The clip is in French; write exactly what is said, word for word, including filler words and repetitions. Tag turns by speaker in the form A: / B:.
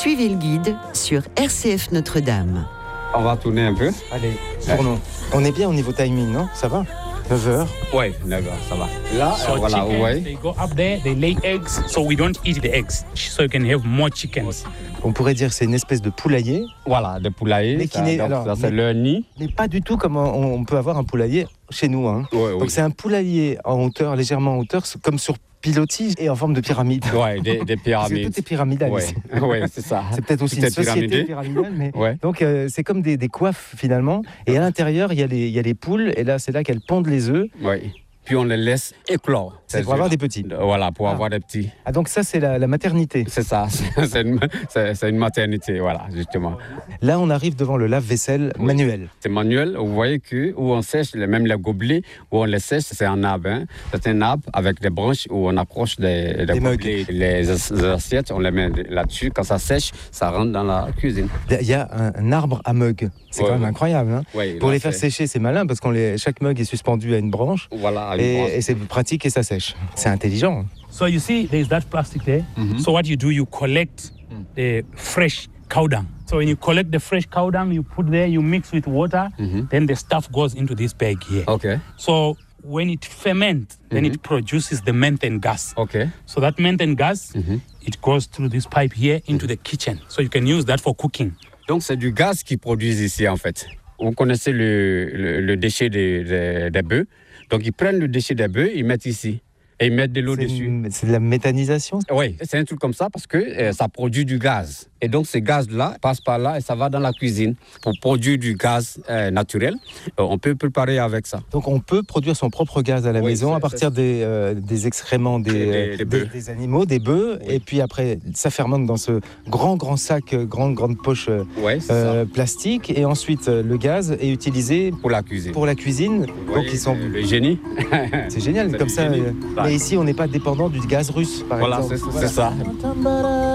A: Suivez le guide sur R C F Notre-Dame.
B: On va tourner un peu.
C: Allez, tournons. On est bien au niveau timing, non? Ça va? neuf heures.
B: Oui, neuf heures, ça va. Là,
D: So
B: euh, voilà,
D: chickens,
B: vous voyez.
D: they go up there, they lay eggs, so we don't eat the eggs, so you can have more chickens.
C: On pourrait dire que c'est une espèce de poulailler,
B: Voilà, des poulaillers.
C: Mais qui
B: ça,
C: n'est-
B: donc,
C: alors,
B: ça, c'est
C: mais-
B: leur nid.
C: mais pas du tout comme on, on peut avoir un poulailler chez nous. Hein.
B: Ouais,
C: Donc
B: oui.
C: c'est un poulailler en hauteur, légèrement en hauteur, comme sur pilotis et en forme de pyramide.
B: Ouais, des, des
C: Parce que
B: pyramides.
C: tout est pyramidal
B: Ouais,
C: ici.
B: ouais, c'est ça.
C: C'est peut-être aussi
B: Tout
C: une
B: est
C: société
B: pyramidé.
C: pyramidale, mais
B: Ouais.
C: donc euh, c'est comme des, des coiffes finalement. Et à l'intérieur, il y a les, il y a les poules, et là c'est là qu'elles pondent les œufs.
B: Oui. Puis on les laisse éclore.
C: C'est pour avoir des petits.
B: Voilà, pour
C: Ah.
B: avoir des petits.
C: Ah donc ça c'est la, la maternité.
B: C'est ça, c'est une, c'est, c'est une maternité, voilà, justement.
C: Là on arrive devant le lave-vaisselle
B: Oui.
C: manuel.
B: C'est manuel, vous voyez que où on sèche, les- même les gobelets, où on les sèche, c'est un arbre. Hein. C'est un arbre avec des branches où on accroche des,
C: Des mugs.
B: gobelets. Les, as- les assiettes, on les met là-dessus. Quand ça sèche, ça rentre dans la cuisine.
C: Il y a un, un arbre à mug. C'est
B: Ouais,
C: quand même
B: ouais.
C: incroyable. Hein.
B: Oui,
C: Pour
B: là,
C: les faire
B: c'est-
C: sécher, c'est malin parce que chaque mug est suspendu à une branche
B: Voilà, une
C: et,
B: branche.
C: et c'est pratique et ça sèche. C'est intelligent.
D: So you see, there's that plastic there.
B: Mhm.
D: So what you do, you collect the fresh cow dung. So when you collect the fresh cow dung, you put there, you mix with water,
B: Mhm.
D: then the stuff goes into this bag here.
B: OK,
D: So when it ferments, then it produces the methane gas.
B: OK.
D: So that methane gas,
B: Mhm.
D: it goes through this pipe here into the kitchen. So you can use that for cooking.
B: Donc c'est du gaz qu'ils produisent ici en fait. Vous connaissez le, le, le déchet des, des, des bœufs. Donc ils prennent le déchet des bœufs, ils mettent ici. Et ils mettent de l'eau
C: C'est
B: dessus.
C: une- c'est de la méthanisation.
B: Oui, c'est un truc comme ça parce que euh, ça produit du gaz. Et donc, ces gaz-là passent par là et ça va dans la cuisine pour produire du gaz euh, naturel. Euh, on peut préparer avec ça.
C: Donc on peut produire son propre gaz à la
B: Oui,
C: maison
B: c'est-
C: à partir des, euh, des excréments des,
B: Des- des-
C: euh,
B: des
C: des-
B: bœufs.
C: des animaux, des bœufs,
B: Oui.
C: et puis après ça fermente dans ce grand grand sac, euh, grande grande poche euh,
B: Oui, c'est
C: euh, plastique, et ensuite euh, le gaz est utilisé
B: ça. Pour la cuisine.
C: pour la cuisine.
B: Vous
C: Donc
B: voyez,
C: ils sont,
B: le, le génie.
C: c'est génial
B: c'est
C: comme
B: du
C: ça.
B: génie.
C: euh,
B: Ouais.
C: Mais ici on n'est pas dépendant du gaz russe par
B: Voilà,
C: exemple.
B: c'est c'est ça.